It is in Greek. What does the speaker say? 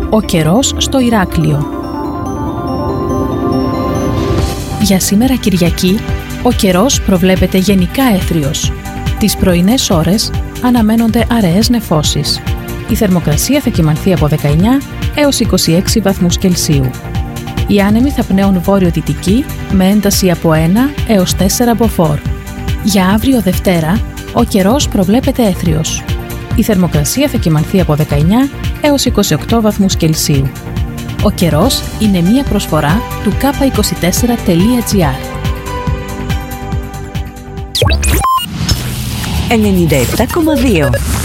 Ο καιρός στο Ηράκλειο. Για σήμερα Κυριακή, ο καιρός προβλέπεται γενικά έθριος. Τις πρωινές ώρες αναμένονται αραιές νεφώσεις. Η θερμοκρασία θα κυμανθεί από 19 έως 26 βαθμούς Κελσίου. Οι άνεμοι θα πνέουν βόρειο-δυτική με ένταση από 1 έως 4 μποφόρ. Για αύριο Δευτέρα, ο καιρός προβλέπεται έθριος. Η θερμοκρασία θα κυμανθεί από 19 έως 28 βαθμούς Κελσίου. Ο καιρός είναι μία προσφορά του k24.gr. 97,2